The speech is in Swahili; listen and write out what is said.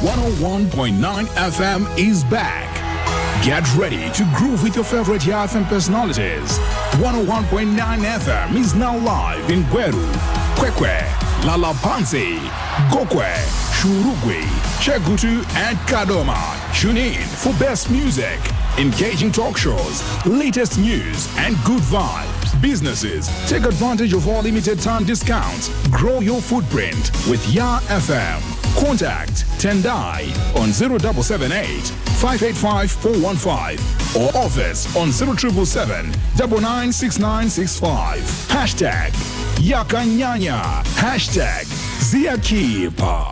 101.9 FM is back. Get ready to groove with your favorite Yah FM personalities. 101.9 FM is now live in Gweru, Kwekwe, Lalapansi, Gokwe, Shurugwe, Chegutu, and Kadoma. Tune in for best music, engaging talk shows, latest news, and good vibes. Businesses, take advantage of all limited time discounts. Grow your footprint with Yah FM. Contact Tendai on 0778 585 415 or office on 0777 996965. Hashtag Yakanyanya. Hashtag Ziakipa.